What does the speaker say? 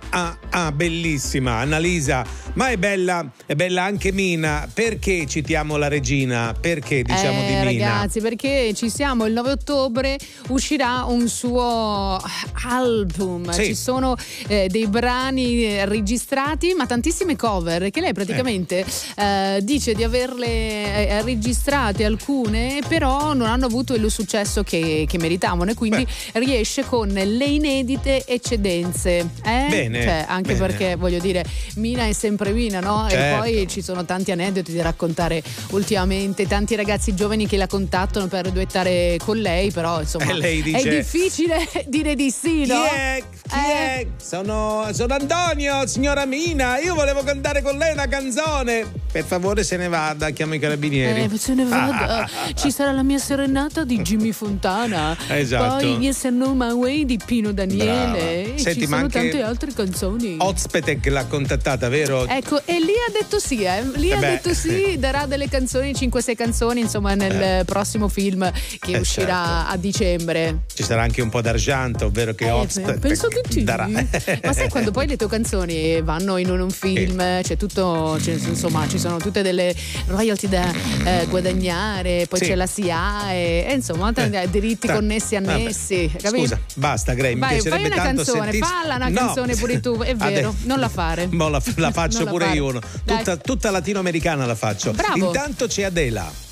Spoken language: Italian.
bellissima Annalisa, ma è bella anche Mina. Perché citiamo la regina? Perché diciamo di Mina? Ragazzi, perché ci siamo, il 9 ottobre uscirà un suo album, ci sono dei brani registrati, ma tantissime cover che lei praticamente dice di averle registrate alcune, però non hanno avuto il successo che meritavano, e quindi riesce con le inedite eccedenze. Bene, cioè, anche bene. perché voglio dire, Mina è sempre Mina, no? Certo. E poi ci sono tanti aneddoti da raccontare ultimamente, tanti ragazzi giovani che la contattano per duettare con lei, però insomma lei dice, è difficile dire di sì, no? Chi è? Sono Antonio, signora Mina, io volevo cantare con lei una canzone. Per favore se ne vada, chiamo i carabinieri. Se ne vada. Ci sarà la mia serenata di Jimmy Fontana. Esatto. Poi Yes and No My Way di Pino Daniele. Brava. E Senti, ci ma sono anche tante altre canzoni. Ozpetek l'ha contattata, vero? Ecco, e lì ha detto sì, Lì ha detto sì, darà delle canzoni, 5-6 canzoni, insomma, nel prossimo film che uscirà a dicembre. Ci sarà anche un po' d'argento, ovvero che Ozpetek penso di sì. darà. Ma sai, quando poi le tue canzoni vanno in un film, c'è tutto, insomma, ci sono tutte delle royalty da guadagnare, poi c'è la SIAE, e insomma diritti connessi annessi, capito? Scusa, basta Grey, mi piacerebbe fai una tanto canzone, falla una canzone pure tu, è vero, non la fare. La faccio Non la pure fare. io, tutta latinoamericana la faccio. Bravo. Intanto c'è Adela.